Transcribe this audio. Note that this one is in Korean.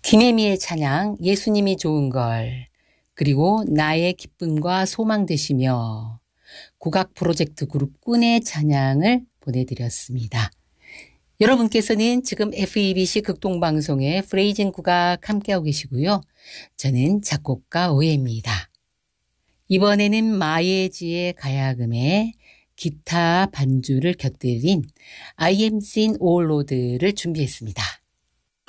김혜미의 찬양, 예수님이 좋은 걸, 그리고 나의 기쁨과 소망 되시며 국악 프로젝트 그룹 꾼의 찬양을 보내드렸습니다. 여러분께서는 지금 FEBC 극동방송의 프레이징 국악 함께하고 계시고요. 저는 작곡가 오해입니다. 이번에는 마예지의 가야금에 기타 반주를 곁들인 I am seen all road를 준비했습니다.